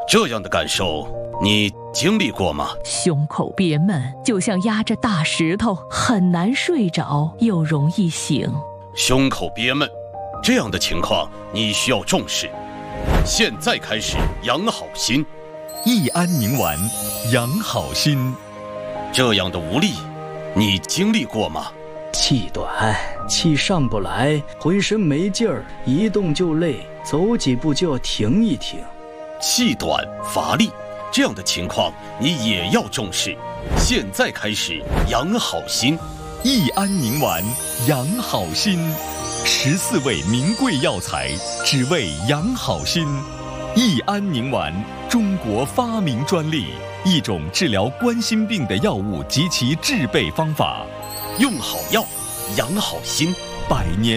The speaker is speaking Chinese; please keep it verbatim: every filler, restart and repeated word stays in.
这样的感受你经历过吗？ 胸口憋闷，就像压着大石头，很难睡着，又容易醒。 胸口憋闷，这样的情况你需要重视。现在开始养好心， 益安宁丸，养好心。 这样的无力，你经历过吗？ 气短，气上不来，浑身没劲儿，一动就累，走几步就要停一停。 气短乏力，这样的情况你也要重视。现在开始养好心， 益安宁丸，养好心。十四味名贵药材，只为养好心。益安宁丸，中国发明专利，一种治疗冠心病的药物及其制备方法。 用好药，养好心， 百年